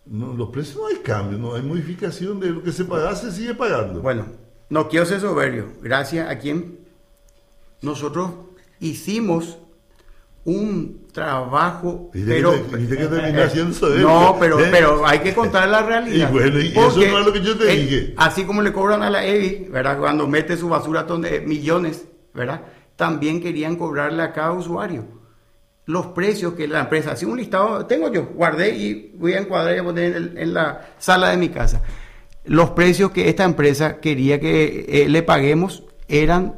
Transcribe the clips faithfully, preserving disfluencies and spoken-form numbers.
no, los precios no hay cambio, no hay modificación de lo que se pagaba, se sigue pagando. Bueno, no quiero ser soberbio, gracias a quien nosotros hicimos un trabajo, ¿Viste pero que, ¿viste que terminé siendo soberbio? no, pero, ¿Eh? pero hay que contar la realidad. Y bueno, y eso no es lo que yo te eh, dije. Así como le cobran a la E B I, ¿verdad? Cuando mete su basura donde millones, ¿verdad? También querían cobrarle a cada usuario los precios que la empresa, así un listado, tengo yo, guardé y voy a encuadrar y a poner en, el, en la sala de mi casa. Los precios que esta empresa quería que eh, le paguemos eran,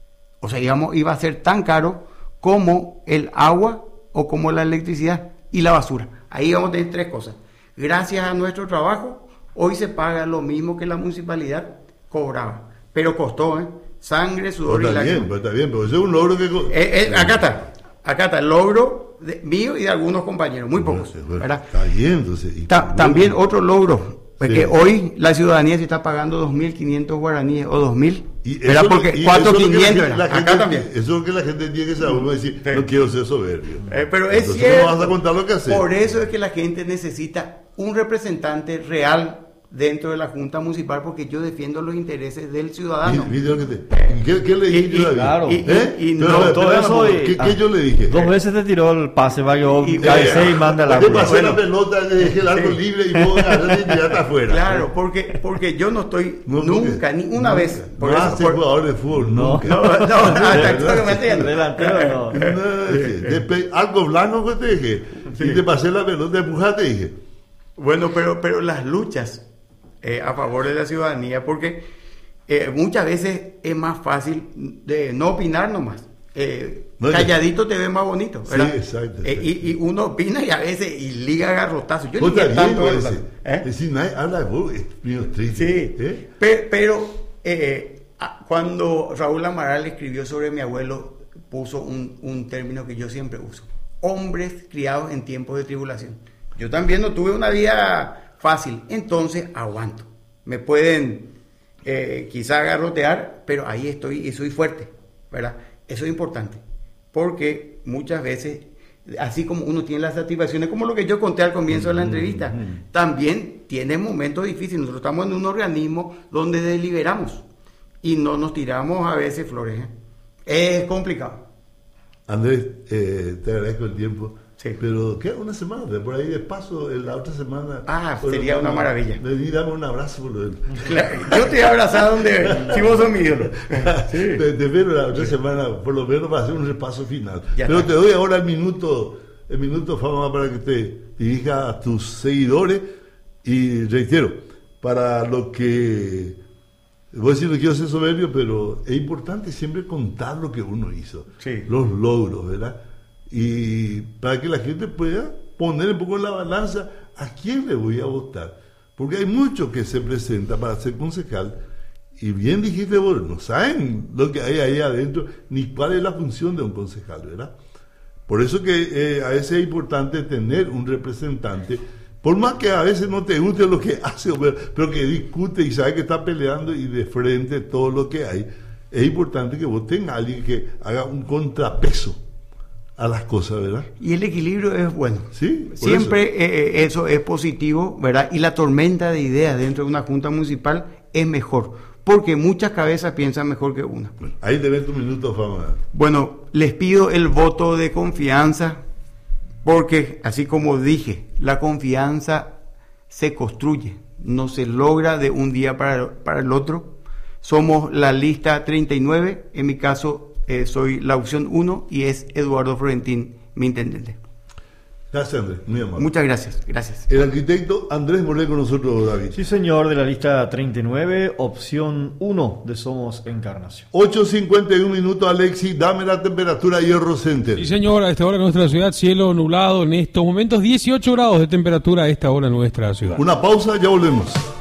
o sea, digamos, iba a ser tan caro como el agua o como la electricidad y la basura. Ahí vamos a tener tres cosas. Gracias a nuestro trabajo, hoy se paga lo mismo que la municipalidad cobraba, pero costó, ¿eh? Sangre, sudor Pues y está bien, lágrimas. pues está bien, pero eso es un logro que... Eh, eh, acá está, acá está el logro de, mío y de algunos compañeros, muy Bueno, pocos, bueno, ¿verdad? está bien, entonces... y- Ta- también otro logro, Sí. que hoy la ciudadanía se está pagando dos mil quinientos guaraníes o dos mil, Y ¿verdad? eso, Porque y cuatro eso mil es lo que quinientos la, la era, gente, acá también. Eso es lo que la gente tiene que saber, uno decir, Sí. no quiero ser soberbio. Eh, pero es Entonces cierto. no vas a contar lo que hacer. Por eso es que la gente necesita un representante real dentro de la Junta Municipal, porque yo defiendo los intereses del ciudadano. ¿Viste lo que te- ¿Qué, qué le Y- dije y- yo, David? claro. y- ¿Eh? y- y Pero, no, a ver, todo espera, eso ¿qué, y- qué yo le dije? Dos veces te tiró el pase para que yo Y- cabecee y mande la Te pasé bueno, la pelota, le dejé el arco Sí. libre y vos agarraste y tiraste afuera. Claro, porque, porque yo no estoy No, nunca, porque- ni una nunca. vez. Por no eso, hace por- jugador de fútbol, No. nunca. no, no, no, hasta ¿Verdad? que me entiendas. delantero no. No, es que te pe- algo blanco que te dejé. Sí. Y te pasé la pelota, empujaste y dije. Bueno, pero, pero las luchas eh, a favor de la ciudadanía, porque eh, muchas veces es más fácil de no opinar nomás. Eh, No, calladito te ve más bonito, ¿verdad? Sí, exacto, Eh, exacto. y, y uno opina y a veces y liga garrotazos. Yo Vos ligué también, tanto pues, garrotazo, ¿eh? es decir, nadie habla de vos, es mío triste. Sí, ¿eh? pe- pero eh, a- cuando Raúl Amaral escribió sobre mi abuelo, puso un, un término que yo siempre uso: hombres criados en tiempos de tribulación. Yo también no tuve una vida fácil, entonces aguanto. Me pueden eh, quizá garrotear, pero ahí estoy y soy fuerte, ¿verdad? Eso es importante, porque muchas veces, así como uno tiene las satisfacciones, como lo que yo conté al comienzo de la entrevista, también tiene momentos difíciles. Nosotros estamos en un organismo donde deliberamos y no nos tiramos a veces flores, ¿eh? Es complicado. Andrés, eh, te agradezco el tiempo. Sí. Pero queda una semana, de por ahí de paso, en la otra semana. Ah, bueno, sería una maravilla. Vení, dame un abrazo por lo Claro, yo te he abrazado donde, si vos sos mi ídolo. Sí. Te, te espero la otra semana, por lo menos para hacer un repaso final. Ya Pero está. te doy ahora el minuto, el minuto fama para que te dirijas a tus seguidores y reitero, para lo que voy a decir, no quiero ser soberbio, pero es importante siempre contar lo que uno hizo, Sí. los logros, ¿verdad? Y para que la gente pueda poner un poco en la balanza a quién le voy a votar, porque hay muchos que se presentan para ser concejal. Y bien dijiste vos, no saben lo que hay ahí adentro, ni cuál es la función de un concejal, ¿verdad? Por eso que eh, a veces es importante tener un representante, por más que a veces no te guste lo que hace, pero, pero que discute y sabe que está peleando y de frente todo lo que hay. Es importante que vos tengas a alguien que haga un contrapeso a las cosas, ¿verdad? Y el equilibrio es bueno. Sí, por Siempre eh, eso es positivo, ¿verdad? Y la tormenta de ideas dentro de una junta municipal es mejor, porque muchas cabezas piensan mejor que una. Bueno, ahí te ves tu minuto de fama. Bueno, les pido el voto de confianza, porque así como dije, la confianza se construye, no se logra de un día para, para el otro. Somos la lista treinta y nueve, en mi caso eh, soy la opción uno y es Eduardo Florentín, mi intendente. Gracias, Andrés, muy amable. Muchas gracias, gracias. El arquitecto Andrés Morel con nosotros, David. Sí, señor, de la lista treinta y nueve, opción uno de Somos Encarnación. ocho cincuenta y uno minutos, Alexis, dame la temperatura Hierro Center. Sí, señor, a esta hora en nuestra ciudad, cielo nublado en estos momentos, dieciocho grados de temperatura a esta hora en nuestra ciudad. Una pausa, ya volvemos.